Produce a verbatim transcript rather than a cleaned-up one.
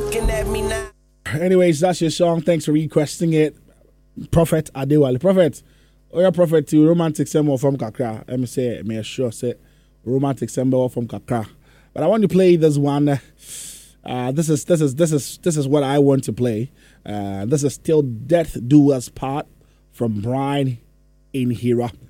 looking at me now. Anyways, that's your song. Thanks for requesting it. Prophet Adewale. Prophet, oh yeah, Prophet to romantic symbol from Kakra. Let me say, me sure say romantic symbol from Kakra. But I want to play this one. Uh, this is this is this is this is what I want to play. Uh, this is Till Death Do Us Part from Brian Inhira.